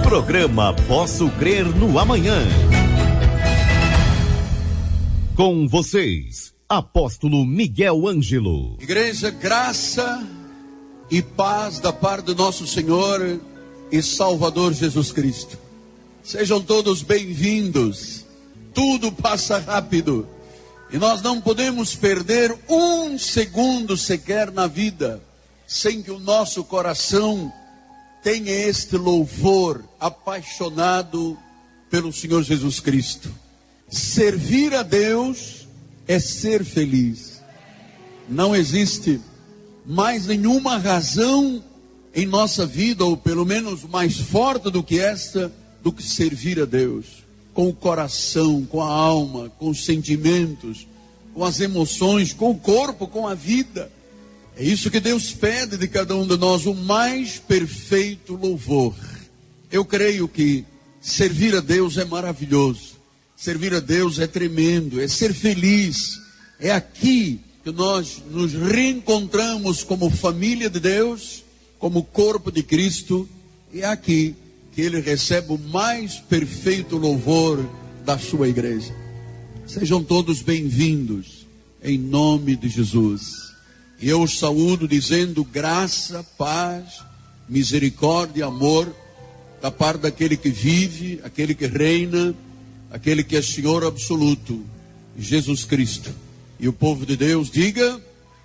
Programa Posso Crer no Amanhã. Com vocês, Apóstolo Miguel Ângelo. Igreja, graça e paz da parte do nosso Senhor e Salvador Jesus Cristo. Sejam todos bem-vindos. Tudo passa rápido e nós não podemos perder um segundo sequer na vida sem que o nosso coração tenha este louvor apaixonado pelo Senhor Jesus Cristo. Servir a Deus é ser feliz. Não existe mais nenhuma razão em nossa vida, ou pelo menos mais forte do que esta, do que servir a Deus. Com o coração, com a alma, com os sentimentos, com as emoções, com o corpo, com a vida. É isso que Deus pede de cada um de nós, o mais perfeito louvor. Eu creio que servir a Deus é maravilhoso. Servir a Deus é tremendo, é ser feliz. É aqui que nós nos reencontramos como família de Deus, como corpo de Cristo. E é aqui que Ele recebe o mais perfeito louvor da sua igreja. Sejam todos bem-vindos, em nome de Jesus. E eu os saúdo dizendo graça, paz, misericórdia e amor da parte daquele que vive, aquele que reina, aquele que é Senhor absoluto, Jesus Cristo. E o povo de Deus diga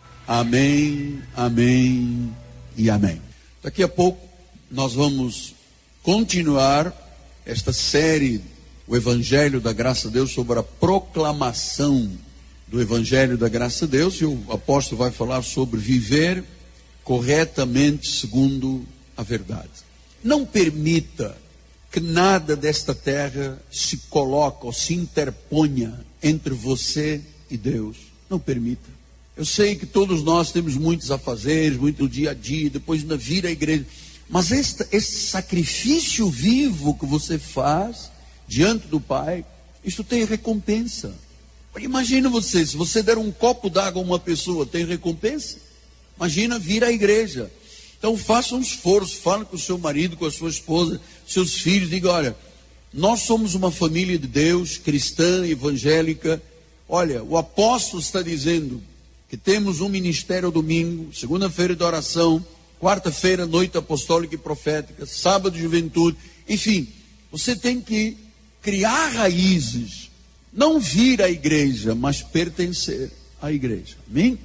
amém, amém e amém. Daqui a pouco nós vamos continuar esta série, o Evangelho da Graça de Deus, sobre a proclamação do Evangelho da Graça de Deus. E o apóstolo vai falar sobre viver corretamente segundo a verdade. Não permita que nada desta terra se coloque ou se interponha entre você e Deus. Não permita. Eu sei que todos nós temos muitos afazeres, muito dia a dia, depois ainda vir à igreja. Mas esse sacrifício vivo que você faz diante do Pai, isso tem recompensa. Imagina você, se você der um copo d'água a uma pessoa, tem recompensa? Imagina vir à igreja. Então faça um esforço, fale com o seu marido, com a sua esposa, seus filhos, diga, olha, nós somos uma família de Deus, cristã, evangélica. Olha, o apóstolo está dizendo que temos um ministério ao domingo, segunda-feira de oração, quarta-feira, noite apostólica e profética, sábado de juventude. Enfim, você tem que criar raízes, não vir à igreja, mas pertencer à igreja. Amém?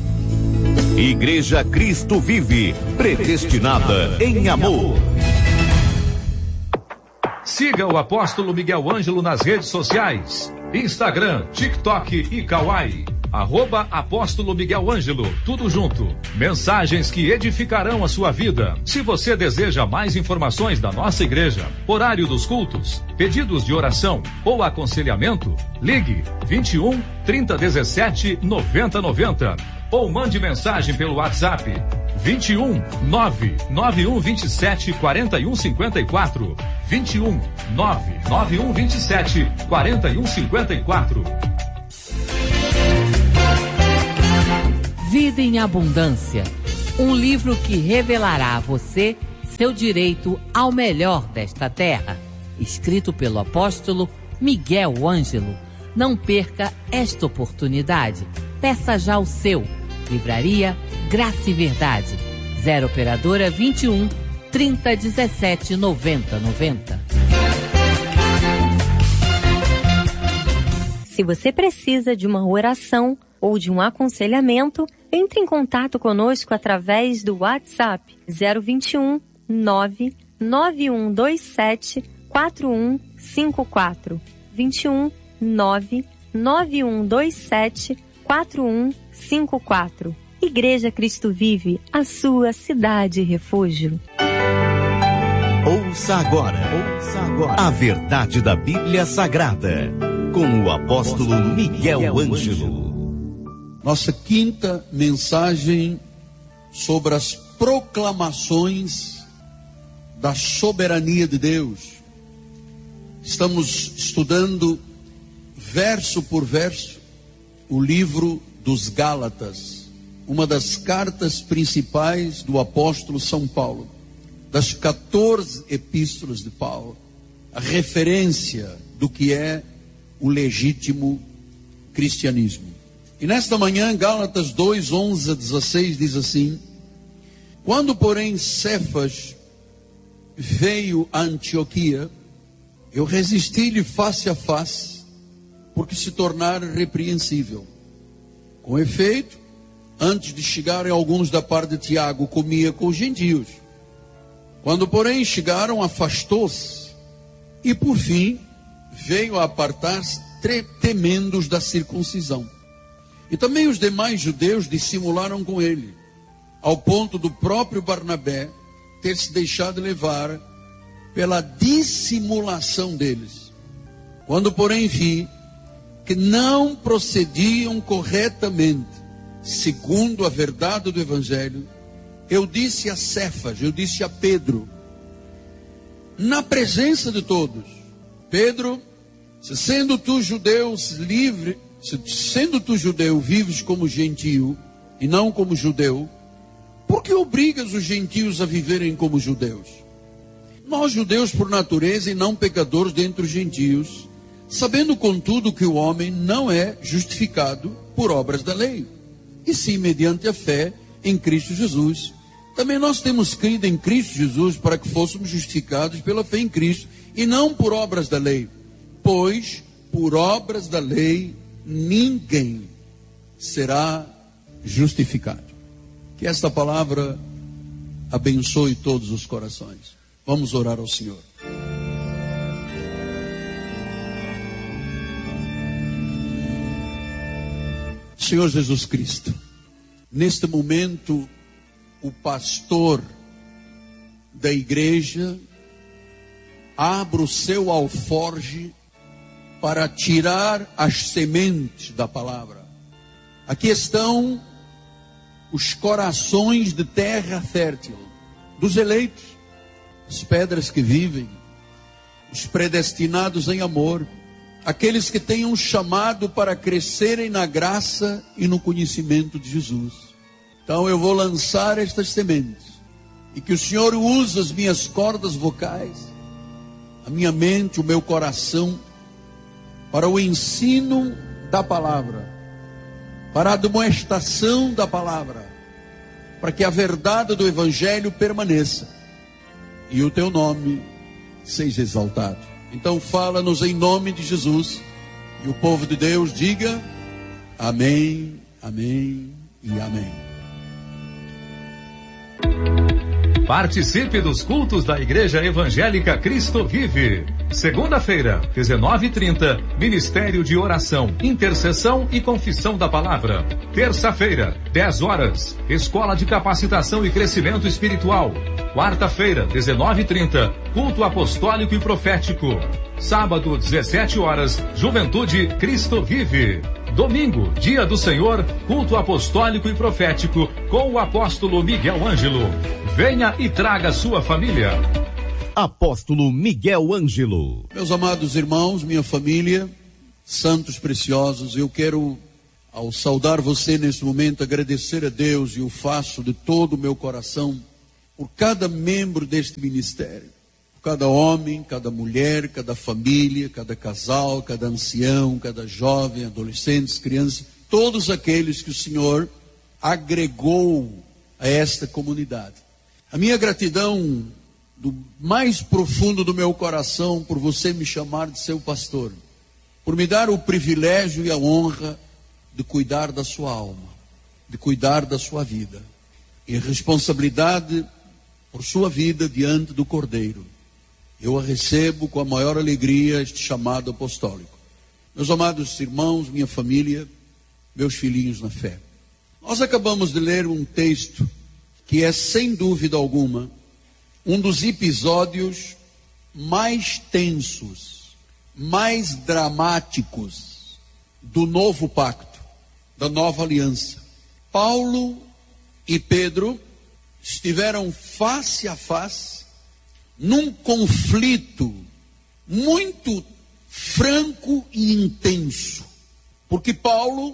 Igreja Cristo Vive, predestinada em amor. Siga o apóstolo Miguel Ângelo nas redes sociais, Instagram, TikTok e Kawaii. @apóstolo Miguel Ângelo, tudo junto. Mensagens que edificarão a sua vida. Se você deseja mais informações da nossa igreja, horário dos cultos, pedidos de oração ou aconselhamento, ligue 21 3017 9090 ou mande mensagem pelo WhatsApp 21 99127 4154 21 99127 4154. Vida em Abundância, um livro que revelará a você seu direito ao melhor desta terra, escrito pelo apóstolo Miguel Ângelo. Não perca esta oportunidade. Peça já o seu. Livraria Graça e Verdade. 0 operadora 21 3017 9090. Se você precisa de uma oração ou de um aconselhamento, entre em contato conosco através do WhatsApp 021 99127 4154. 21 99127 4154. Igreja Cristo Vive, a sua cidade refúgio. Ouça agora a verdade da Bíblia Sagrada, com o apóstolo Miguel Ângelo. Nossa quinta mensagem sobre as proclamações da soberania de Deus. Estamos estudando verso por verso o livro dos Gálatas, uma das cartas principais do apóstolo São Paulo. das 14 epístolas de Paulo, a referência do que é o legítimo cristianismo. E nesta manhã, Gálatas 2, 11 a 16 diz assim: quando, porém, Cefas veio a Antioquia, eu resisti-lhe face a face, porque se tornara repreensível. Com efeito, antes de chegarem alguns da parte de Tiago, comia com os gentios. Quando, porém, chegaram, afastou-se, e por fim veio a apartar-se, temendo os da circuncisão. E também os demais judeus dissimularam com ele, ao ponto do próprio Barnabé ter se deixado levar pela dissimulação deles. Quando, porém, vi que não procediam corretamente, segundo a verdade do Evangelho, eu disse a Cefas, eu disse a Pedro, na presença de todos: Pedro, sendo tu judeu, vives como gentio e não como judeu, por que obrigas os gentios a viverem como judeus? Nós, judeus por natureza e não pecadores dentre os gentios, sabendo contudo que o homem não é justificado por obras da lei, e sim mediante a fé em Cristo Jesus. Também nós temos crido em Cristo Jesus para que fôssemos justificados pela fé em Cristo, e não por obras da lei, pois por obras da lei ninguém será justificado. Que esta palavra abençoe todos os corações. Vamos orar ao Senhor. Senhor Jesus Cristo, neste momento, o pastor da igreja abre o seu alforje para tirar as sementes da palavra. Aqui estão os corações de terra fértil, dos eleitos, as pedras que vivem, os predestinados em amor, aqueles que têm um chamado para crescerem na graça e no conhecimento de Jesus. Então eu vou lançar estas sementes, e que o Senhor use as minhas cordas vocais, a minha mente, o meu coração, para o ensino da palavra, para a demonstração da palavra, para que a verdade do Evangelho permaneça e o teu nome seja exaltado. Então fala-nos em nome de Jesus, e o povo de Deus diga amém, amém e amém. Participe dos cultos da Igreja Evangélica Cristo Vive. Segunda-feira, 19h30, Ministério de Oração, Intercessão e Confissão da Palavra. Terça-feira, 10 horas, Escola de Capacitação e Crescimento Espiritual. Quarta-feira, 19h30, Culto Apostólico e Profético. Sábado, 17 horas, Juventude Cristo Vive. Domingo, Dia do Senhor, Culto Apostólico e Profético, com o apóstolo Miguel Ângelo. Venha e traga sua família. Apóstolo Miguel Ângelo. Meus amados irmãos, minha família, santos preciosos, eu quero, ao saudar você nesse momento, agradecer a Deus, e o faço de todo o meu coração, por cada membro deste ministério. Cada homem, cada mulher, cada família, cada casal, cada ancião, cada jovem, adolescentes, crianças, todos aqueles que o Senhor agregou a esta comunidade. A minha gratidão do mais profundo do meu coração por você me chamar de seu pastor, por me dar o privilégio e a honra de cuidar da sua alma, de cuidar da sua vida, e responsabilidade por sua vida diante do Cordeiro. Eu a recebo com a maior alegria, este chamado apostólico. Meus amados irmãos, minha família, meus filhinhos na fé. Nós acabamos de ler um texto que é, sem dúvida alguma, um dos episódios mais tensos, mais dramáticos do novo pacto, da nova aliança. Paulo e Pedro estiveram face a face num conflito muito franco e intenso, porque Paulo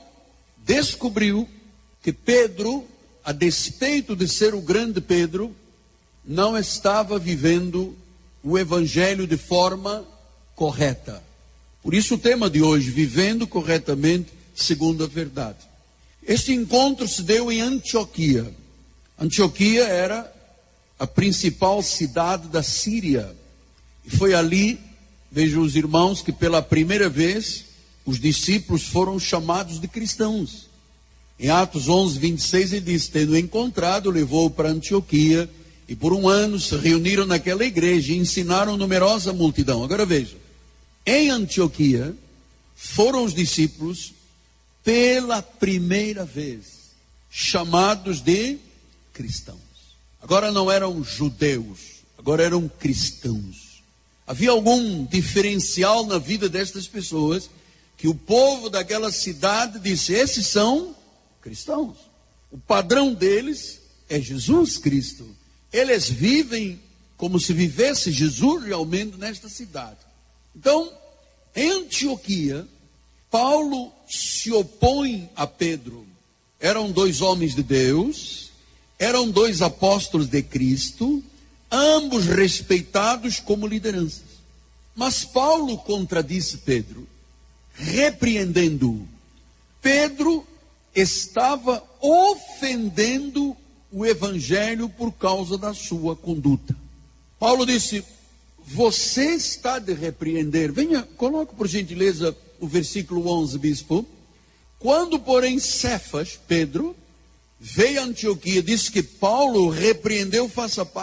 descobriu que Pedro, a despeito de ser o grande Pedro, não estava vivendo o evangelho de forma correta. Por isso o tema de hoje, vivendo corretamente segundo a verdade. Este encontro se deu em Antioquia. Antioquia era a principal cidade da Síria. E foi ali, vejam os irmãos, que pela primeira vez os discípulos foram chamados de cristãos. Em Atos 11, 26, ele diz, tendo encontrado, levou para Antioquia, e por um ano se reuniram naquela igreja e ensinaram numerosa multidão. Agora veja, em Antioquia foram os discípulos pela primeira vez chamados de cristãos. Agora não eram judeus, agora eram cristãos. Havia algum diferencial na vida destas pessoas que o povo daquela cidade disse, esses são cristãos. O padrão deles é Jesus Cristo. Eles vivem como se vivesse Jesus realmente nesta cidade. Então, em Antioquia, Paulo se opõe a Pedro. Eram dois homens de Deus, eram dois apóstolos de Cristo, ambos respeitados como lideranças. Mas Paulo contradisse Pedro, repreendendo-o. Pedro estava ofendendo o evangelho por causa da sua conduta. Paulo disse, você está de repreender. Venha, coloque por gentileza o versículo 11, bispo. Quando, porém, Cefas, Pedro, veio a Antioquia, disse que Paulo repreendeu face a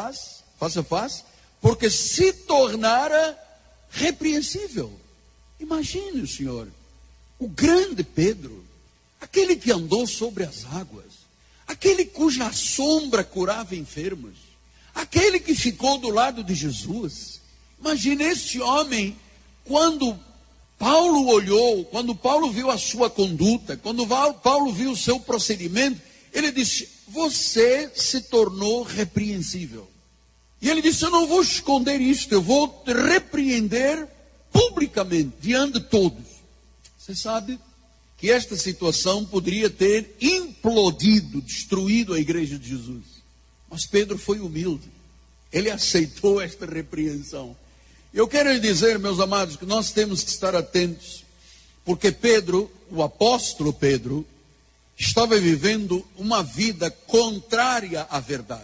face, porque se tornara repreensível. Imagine o senhor, o grande Pedro, aquele que andou sobre as águas, aquele cuja sombra curava enfermos, aquele que ficou do lado de Jesus. Imagine esse homem, quando Paulo olhou, quando Paulo viu a sua conduta, quando Paulo viu o seu procedimento, ele disse, você se tornou repreensível. E ele disse, eu não vou esconder isto, eu vou te repreender publicamente, diante de todos. Você sabe que esta situação poderia ter implodido, destruído a igreja de Jesus. Mas Pedro foi humilde. Ele aceitou esta repreensão. Eu quero lhe dizer, meus amados, que nós temos que estar atentos, porque Pedro, o apóstolo Pedro, estava vivendo uma vida contrária à verdade,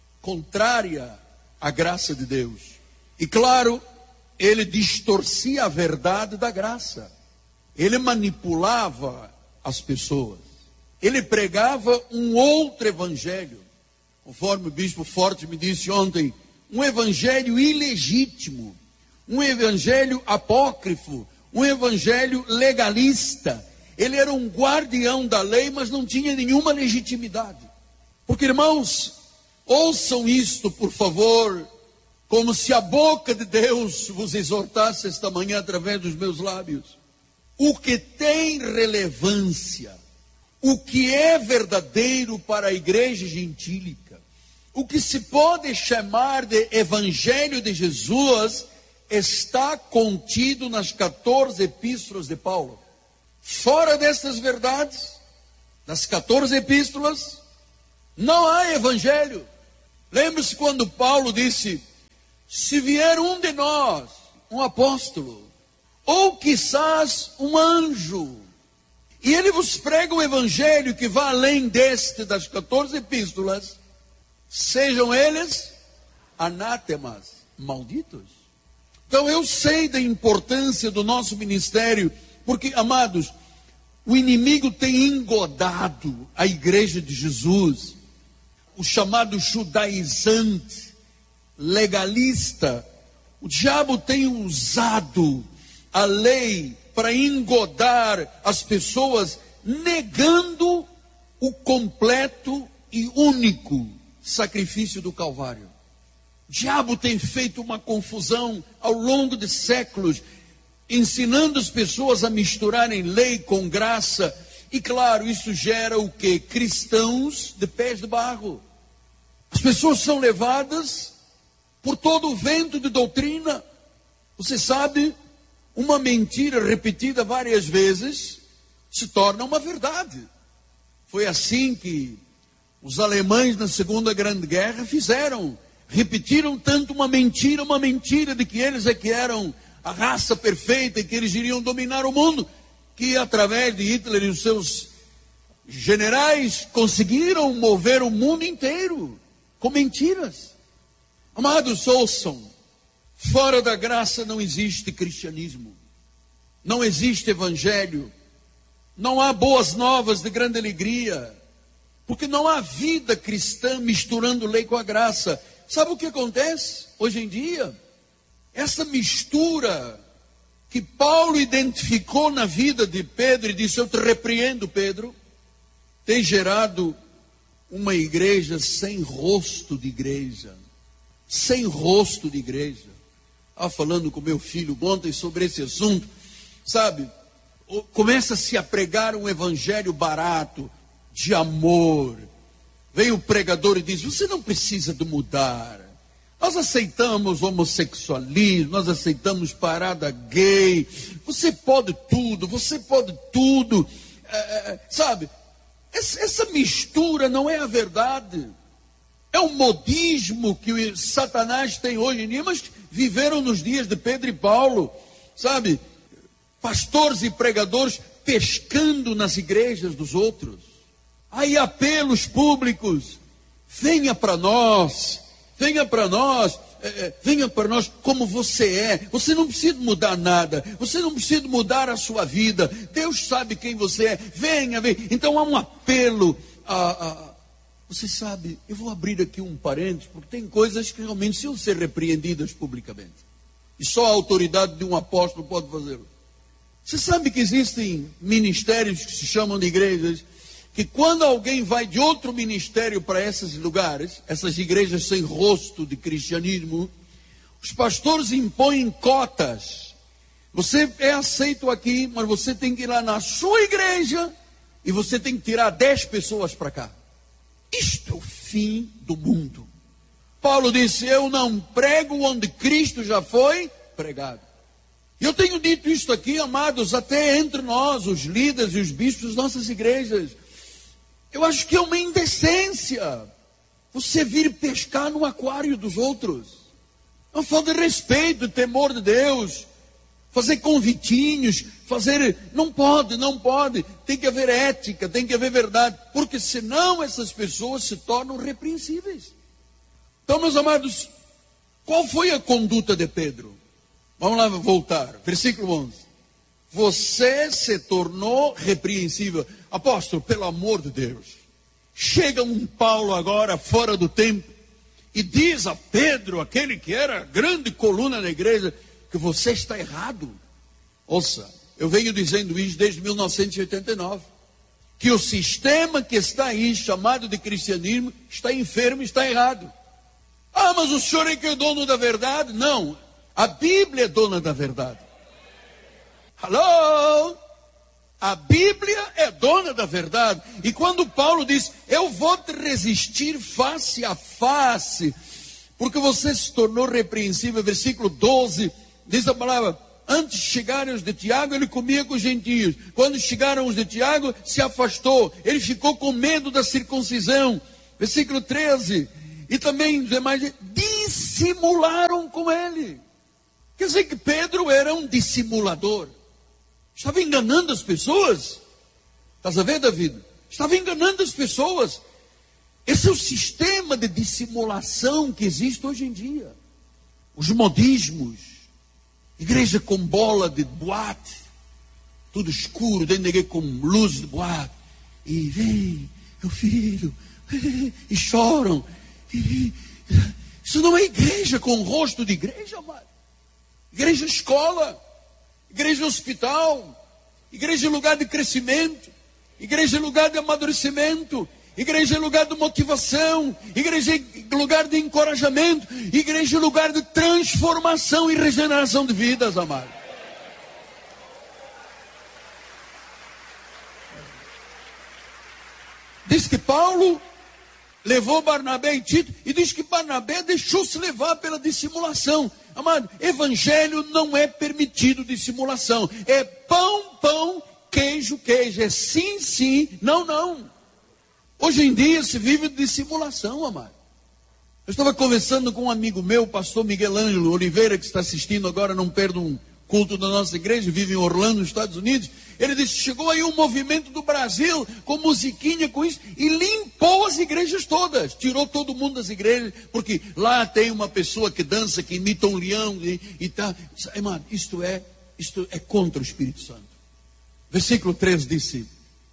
contrária à graça de Deus. E claro, ele distorcia a verdade da graça. Ele manipulava as pessoas. Ele pregava um outro evangelho. Conforme o bispo Forte me disse ontem, um evangelho ilegítimo, um evangelho apócrifo, um evangelho legalista. Ele era um guardião da lei, mas não tinha nenhuma legitimidade. Porque, irmãos, ouçam isto, por favor, como se a boca de Deus vos exortasse esta manhã através dos meus lábios. O que tem relevância, o que é verdadeiro para a igreja gentílica, o que se pode chamar de evangelho de Jesus, está contido nas 14 epístolas de Paulo. Fora destas verdades, das 14 epístolas, não há evangelho. Lembre-se quando Paulo disse, se vier um de nós, um apóstolo, ou quizás um anjo, e ele vos prega um evangelho que vai além deste das 14 epístolas, sejam eles anátemas, malditos. Então eu sei da importância do nosso ministério, porque, amados, o inimigo tem engodado a igreja de Jesus, o chamado judaizante, legalista. O diabo tem usado a lei para engodar as pessoas, negando o completo e único sacrifício do Calvário. O diabo tem feito uma confusão ao longo de séculos, ensinando as pessoas a misturarem lei com graça. E claro, isso gera o quê? Cristãos de pés de barro. As pessoas são levadas por todo o vento de doutrina. Você sabe, uma mentira repetida várias vezes se torna uma verdade. Foi assim que os alemães na Segunda Grande Guerra fizeram. repetiram tanto uma mentira de que eles é que eram a raça perfeita e que eles iriam dominar o mundo, que através de Hitler e os seus generais conseguiram mover o mundo inteiro com mentiras. Amados, ouçam, fora da graça não existe cristianismo, não existe evangelho, não há boas novas de grande alegria, porque não há vida cristã misturando lei com a graça. Sabe o que acontece hoje em dia? Essa mistura que Paulo identificou na vida de Pedro e disse: eu te repreendo, Pedro, tem gerado uma igreja sem rosto de igreja. Sem rosto de igreja. Falando com meu filho ontem sobre esse assunto, sabe? Começa-se a pregar um evangelho barato, de amor. Vem o pregador e diz: você não precisa de mudar. Nós aceitamos homossexualismo, nós aceitamos parada gay. Você pode tudo, você pode tudo. Sabe? Essa mistura não é a verdade. É um modismo que o Satanás tem hoje em dia, mas viveram nos dias de Pedro e Paulo. Sabe? Pastores e pregadores pescando nas igrejas dos outros. Aí apelos públicos: venha para nós, venha para nós, venha para nós como você é. Você não precisa mudar nada, você não precisa mudar a sua vida. Deus sabe quem você é. Venha, venha. Então há um apelo você sabe, eu vou abrir aqui um parênteses, porque tem coisas que realmente precisam ser repreendidas publicamente. E só a autoridade de um apóstolo pode fazê-lo. Você sabe que existem ministérios que se chamam de igrejas, que quando alguém vai de outro ministério para esses lugares, essas igrejas sem rosto de cristianismo, os pastores impõem cotas. Você é aceito aqui, mas você tem que ir lá na sua igreja e você tem que tirar 10 pessoas para cá. Isto é o fim do mundo. Paulo disse: eu não prego onde Cristo já foi pregado. E eu tenho dito isto aqui, amados, até entre nós, os líderes e os bispos das nossas igrejas. Eu acho que é uma indecência você vir pescar no aquário dos outros. É uma falta de respeito, de temor de Deus. Fazer convitinhos, não pode. Tem que haver ética, tem que haver verdade. Porque senão essas pessoas se tornam repreensíveis. Então, meus amados, qual foi a conduta de Pedro? Vamos lá voltar, versículo 11. Você se tornou repreensível. Apóstolo, pelo amor de Deus, chega um Paulo agora fora do tempo e diz a Pedro, aquele que era a grande coluna da igreja, que você está errado. Ouça, eu venho dizendo isso desde 1989, que o sistema que está aí, chamado de cristianismo, está enfermo, está errado. Mas o senhor é que é dono da verdade? Não, a Bíblia é dona da verdade. Alô? A Bíblia é dona da verdade. E quando Paulo diz: eu vou te resistir face a face, porque você se tornou repreensível, versículo 12, diz a palavra: antes de chegarem os de Tiago, ele comia com os gentios. Quando chegaram os de Tiago, se afastou. Ele ficou com medo da circuncisão. Versículo 13. E também os demais dissimularam com ele. Quer dizer que Pedro era um dissimulador. Estava enganando as pessoas. Estás a ver, David? Estava enganando as pessoas. Esse é o sistema de dissimulação que existe hoje em dia. Os modismos. Igreja com bola de boate. Tudo escuro, dentro da igreja com luz de boate. E vem, meu filho. E choram. Isso não é igreja com rosto de igreja, amado. Igreja escola. Igreja hospital. Igreja é lugar de crescimento. Igreja é lugar de amadurecimento. Igreja é lugar de motivação. Igreja é lugar de encorajamento. Igreja é lugar de transformação e regeneração de vidas, amados. Diz que Paulo levou Barnabé e Tito, e diz que Barnabé deixou-se levar pela dissimulação. Amado, evangelho não é permitido dissimulação. É pão, pão, queijo, queijo. É sim, sim, não, não. Hoje em dia se vive de dissimulação, amado. Eu estava conversando com um amigo meu, o pastor Miguel Ângelo Oliveira, que está assistindo agora, não perde um culto da nossa igreja, vive em Orlando, nos Estados Unidos. Ele disse, chegou aí um movimento do Brasil, com musiquinha, com isso, e limpou as igrejas todas. Tirou todo mundo das igrejas, porque lá tem uma pessoa que dança, que imita um leão, e tá. Irmão, isto é contra o Espírito Santo. Versículo 13 disse,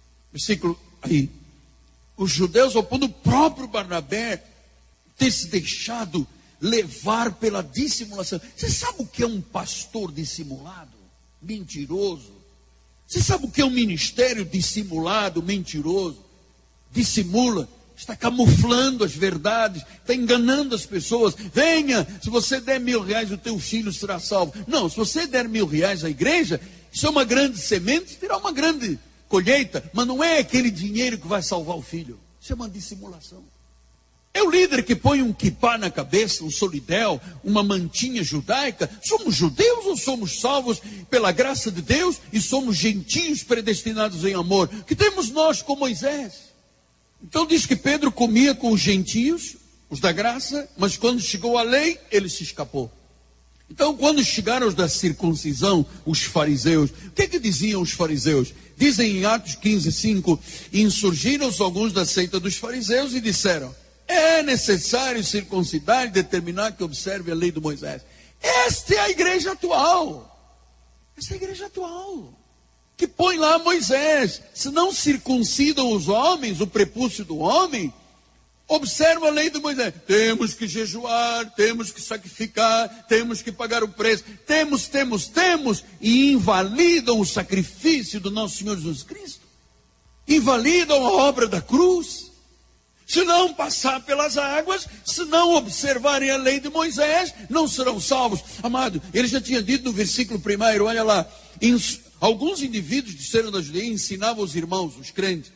os judeus, ao ponto do próprio Barnabé ter se deixado levar pela dissimulação. Você sabe o que é um pastor dissimulado? Mentiroso. Você sabe o que é um ministério dissimulado, mentiroso? Dissimula, está camuflando as verdades, está enganando as pessoas. Venha, se você der R$1.000, o teu filho será salvo. Não, se você der R$1.000 à igreja, isso é uma grande semente, terá uma grande colheita, mas não é aquele dinheiro que vai salvar o filho. Isso é uma dissimulação. É o líder que põe um quipá na cabeça, um solidel, uma mantinha judaica. Somos judeus ou somos salvos pela graça de Deus e somos gentios predestinados em amor? Que temos nós com Moisés? Então diz que Pedro comia com os gentios, os da graça, mas quando chegou a lei, ele se escapou. Então quando chegaram os da circuncisão, os fariseus, o que diziam os fariseus? Dizem em Atos 15:5, insurgiram-se alguns da seita dos fariseus e disseram, é necessário circuncidar e determinar que observe a lei de Moisés. Esta é a igreja atual. Esta é a igreja atual. Que põe lá Moisés. Se não circuncidam os homens, o prepúcio do homem, observa a lei de Moisés. Temos que jejuar, temos que sacrificar, temos que pagar o preço. Temos. E invalidam o sacrifício do nosso Senhor Jesus Cristo. Invalidam a obra da cruz. Se não passar pelas águas, se não observarem a lei de Moisés, não serão salvos. Amado, ele já tinha dito no versículo 1, olha lá, alguns indivíduos disseram da Judeia, ensinavam os irmãos, os crentes,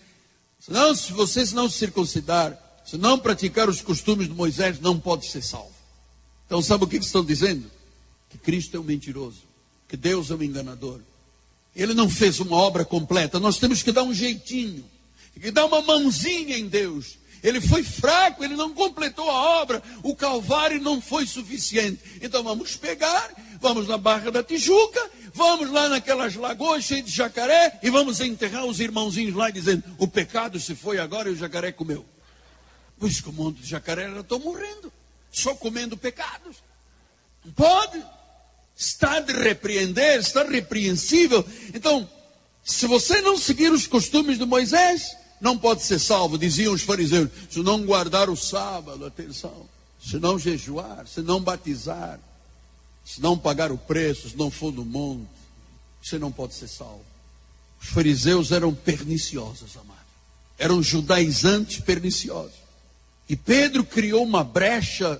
se você não se circuncidar, se não praticar os costumes de Moisés, não pode ser salvo. Então sabe o que estão dizendo? Que Cristo é um mentiroso, que Deus é um enganador. Ele não fez uma obra completa, nós temos que dar um jeitinho, tem que dar uma mãozinha em Deus. Ele foi fraco, ele não completou a obra, o Calvário não foi suficiente. Então vamos pegar, vamos na Barra da Tijuca, vamos lá naquelas lagoas cheias de jacaré e vamos enterrar os irmãozinhos lá dizendo, o pecado se foi agora e o jacaré comeu. Pois que o monte de jacaré já estão morrendo, só comendo pecados. Não pode, está de repreender, está repreensível. Então, se você não seguir os costumes de Moisés, não pode ser salvo, diziam os fariseus, se não guardar o sábado, atenção, se não jejuar, se não batizar, se não pagar o preço, se não for no monte, você não pode ser salvo. Os fariseus eram perniciosos, amados. Eram judaizantes perniciosos. E Pedro criou uma brecha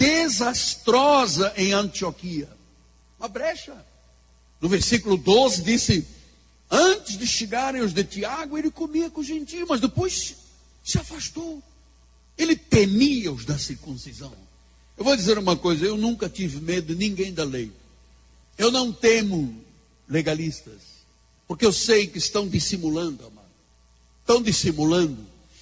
desastrosa em Antioquia. Uma brecha. No versículo 12 disse, antes de chegarem os de Tiago, ele comia com os gentios, mas depois se afastou. Ele temia os da circuncisão. Eu vou dizer uma coisa, eu nunca tive medo de ninguém da lei. Eu não temo legalistas, porque eu sei que estão dissimulando, amado. Estão dissimulando.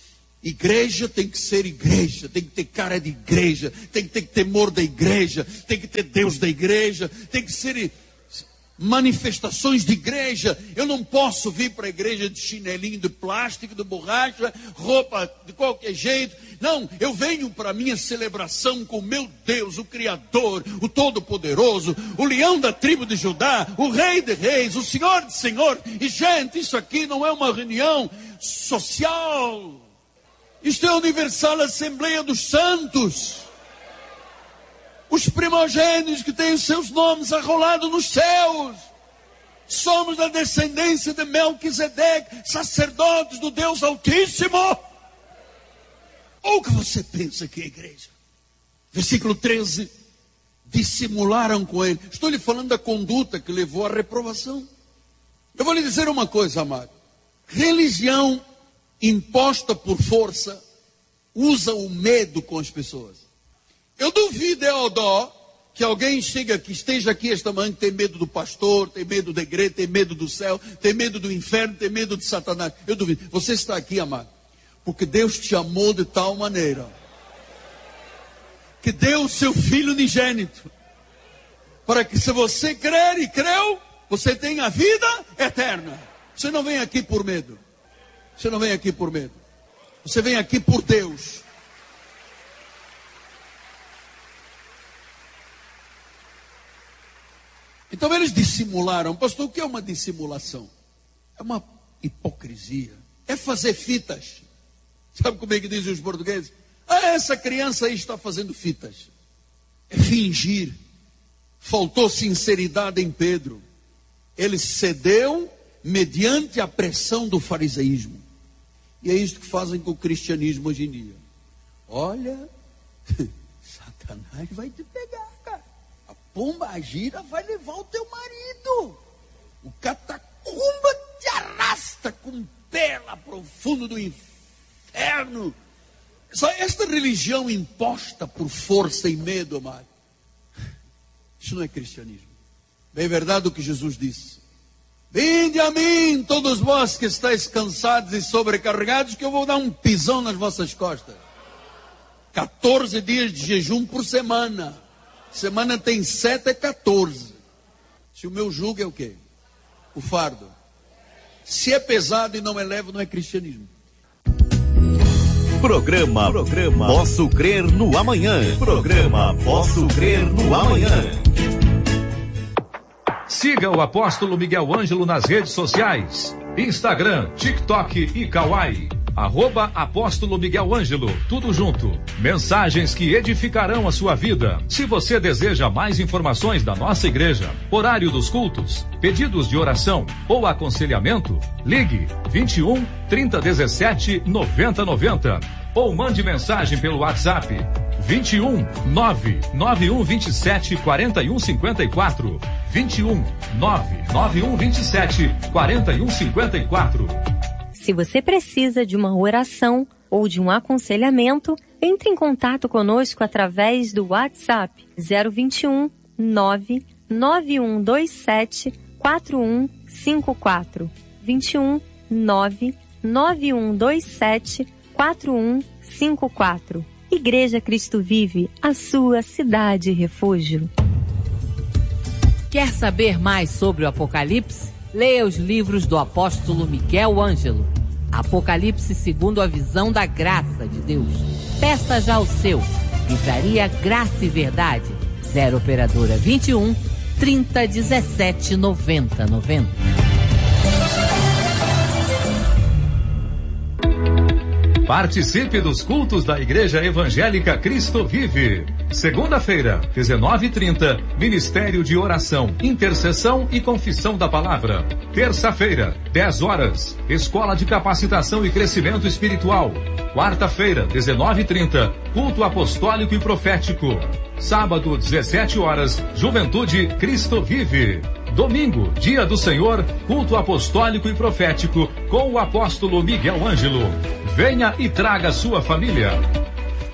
Igreja tem que ser igreja, tem que ter cara de igreja, tem que ter temor da igreja, tem que ter Deus da igreja, tem que ser manifestações de igreja. Eu não posso vir para a igreja de chinelinho de plástico, de borracha, roupa de qualquer jeito. Não, eu venho para a minha celebração com o meu Deus, o Criador, o Todo-Poderoso, o leão da tribo de Judá, o Rei de Reis, o Senhor de Senhor. E gente, isso aqui não é uma reunião social. Isto é a Universal Assembleia dos Santos. Os primogênitos que têm os seus nomes arrolados nos céus. Somos da descendência de Melquisedeque, sacerdotes do Deus Altíssimo. Ou que você pensa que é igreja? Versículo 13. Dissimularam com ele. Estou lhe falando da conduta que levou à reprovação. Eu vou lhe dizer uma coisa, amado. Religião imposta por força usa o medo com as pessoas. Eu duvido, Eodó, que alguém esteja aqui esta manhã, que tem medo do pastor, tem medo da igreja, tem medo do céu, tem medo do inferno, tem medo de Satanás. Eu duvido. Você está aqui, amado, porque Deus te amou de tal maneira que deu o seu Filho unigênito, para que se você crer e creu, você tenha vida eterna. Você não vem aqui por medo. Você não vem aqui por medo. Você vem aqui por Deus. Então eles dissimularam. Pastor, o que é uma dissimulação? É uma hipocrisia. É fazer fitas. Sabe como é que dizem os portugueses? Essa criança aí está fazendo fitas. É fingir. Faltou sinceridade em Pedro. Ele cedeu mediante a pressão do fariseísmo. E é isso que fazem com o cristianismo hoje em dia. Olha, Satanás vai te pegar, cara. A pomba gira vai levar o teu marido. O catacumba te arrasta com o pé lá pro fundo do inferno. Só esta religião imposta por força e medo, amado. Isso não é cristianismo. Bem verdade o que Jesus disse. Vinde a mim, todos vós que estáis cansados e sobrecarregados, que eu vou dar um pisão nas vossas costas. 14 dias de jejum por semana. Semana tem 7, é 14. Se o meu jugo é o quê? O fardo. Se é pesado e não é leve, não é cristianismo. Programa Posso Crer no Amanhã. Programa Posso Crer no Amanhã. Siga o Apóstolo Miguel Ângelo nas redes sociais. Instagram, TikTok e Kawaii. @Apóstolo Miguel Ângelo, tudo junto. Mensagens que edificarão a sua vida. Se você deseja mais informações da nossa igreja, horário dos cultos, pedidos de oração ou aconselhamento, ligue 21 3017 9090 ou mande mensagem pelo WhatsApp 21 99127 4154. 21 99127 4154. Se você precisa de uma oração ou de um aconselhamento, entre em contato conosco através do WhatsApp 021 99127 4154. 21 99127 4154. Igreja Cristo Vive, a sua cidade refúgio. Quer saber mais sobre o Apocalipse? Leia os livros do apóstolo Miguel Ângelo. Apocalipse segundo a visão da graça de Deus. Peça já o seu. Livraria Graça e Verdade. 0 operadora 21 3017 9090. Participe dos cultos da Igreja Evangélica Cristo Vive. Segunda-feira, 19h30, Ministério de Oração, Intercessão e Confissão da Palavra. Terça-feira, 10 horas, Escola de Capacitação e Crescimento Espiritual. Quarta-feira, 19h30, Culto Apostólico e Profético. Sábado, 17 horas, Juventude Cristo Vive. Domingo, Dia do Senhor, Culto Apostólico e Profético, com o apóstolo Miguel Ângelo. Venha e traga sua família.